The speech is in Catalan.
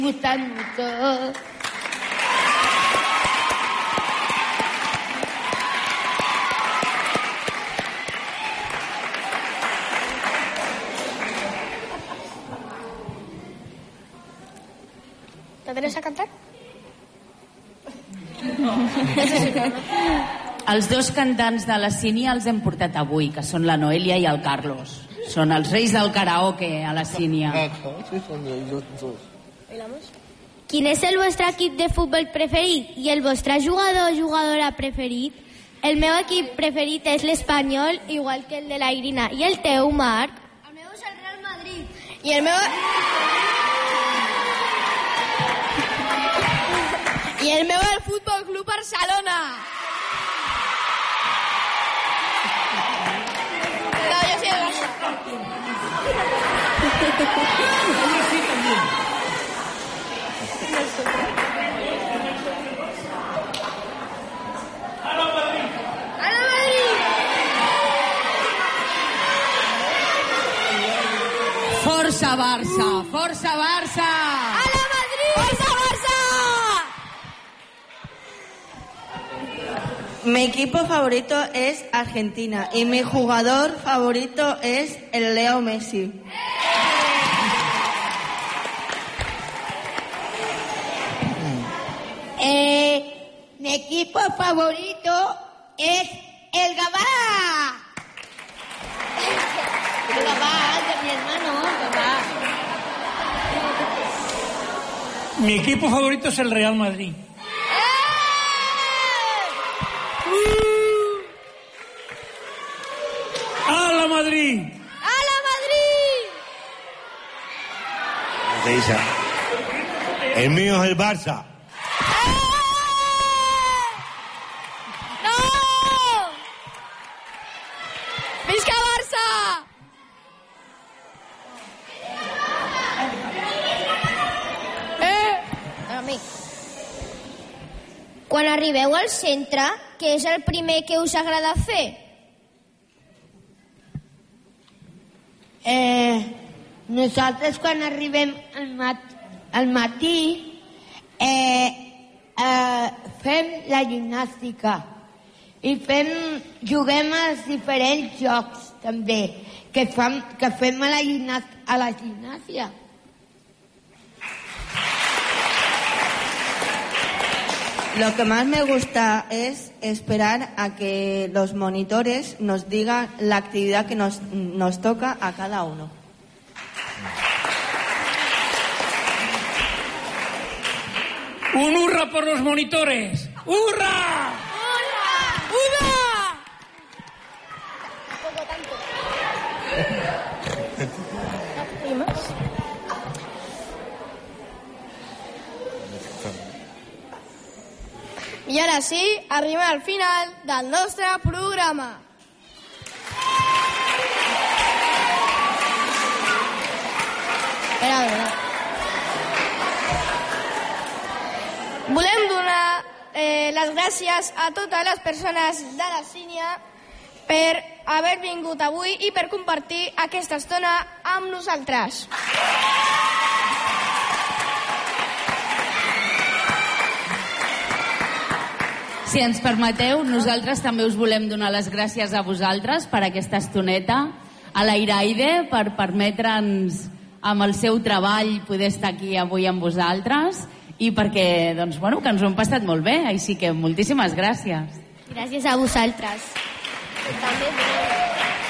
gustan mucho. ¿T'atreves a cantar? Els dos cantants de la Sínia els hem portat avui, que són la Noelia i el Carlos. Són els reis del karaoke a la Sínia. ¿Quién es el vostre equip de futbol preferit i el vostre jugador o jugadora preferit? El meu equip preferit és l'Espanyol, igual que el de la Irina. I el teu, Marc? El meu és el Real Madrid. I el meu... I el meu el Futbol Club Barcelona. No, jo sí el Barça. Força Barça, força Barça! ¡A la Madrid! ¡Força Barça! Mi equipo favorito es Argentina y mi jugador favorito es el Leo Messi. Mi equipo favorito es el Gabá. El Gabá, de mi hermano, Gabá. Mi equipo favorito es el Real Madrid. ¡A la Madrid! ¡A la Madrid! El mío es el Barça. ¡No! ¡Visca Barça! A mi. Quan arribeu al centre, què és el primer que us agrada fer? Nosaltres quan arribem al matí fem la gimnàstica i juguem als diferents jocs també que fem a la gimnàsia. Lo que más me gusta es esperar a que los monitores nos digan la actividad que nos toca a cada uno. ¡Un hurra por los monitores! ¡Hurra! ¡Hurra! I ara sí, arribem al final del nostre programa. Volem donar les gràcies a totes les persones de la Sínia per haver vingut avui i per compartir aquesta estona amb nosaltres. Si ens permeteu, nosaltres també us volem donar les gràcies a vosaltres per aquesta estoneta, a l'Iraide per permetre'ns amb el seu treball poder estar aquí avui amb vosaltres i perquè doncs, bueno, que ens ho hem passat molt bé, així que moltíssimes gràcies. Gràcies a vosaltres. També